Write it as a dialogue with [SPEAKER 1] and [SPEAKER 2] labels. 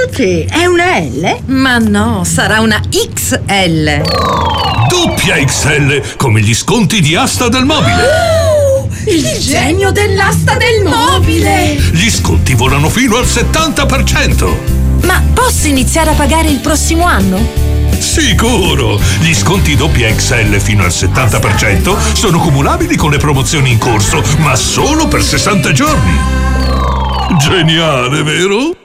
[SPEAKER 1] Aiuti, è una L?
[SPEAKER 2] Ma no, sarà una XL.
[SPEAKER 3] Doppia XL, come gli sconti di Asta del Mobile.
[SPEAKER 1] Il genio dell'asta del mobile!
[SPEAKER 3] Gli sconti volano fino al 70%.
[SPEAKER 2] Ma posso iniziare a pagare il prossimo anno?
[SPEAKER 3] Sicuro! Gli sconti doppia XL fino al 70% sono cumulabili con le promozioni in corso, ma solo per 60 giorni. Geniale, vero?